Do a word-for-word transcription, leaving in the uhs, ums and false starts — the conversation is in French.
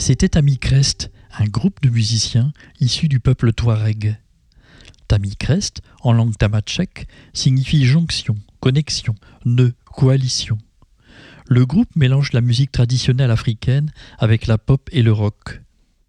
C'était Tami Crest, un groupe de musiciens issus du peuple touareg. Tami Crest, en langue tamatchèque, signifie jonction, connexion, nœud, coalition. Le groupe mélange la musique traditionnelle africaine avec la pop et le rock.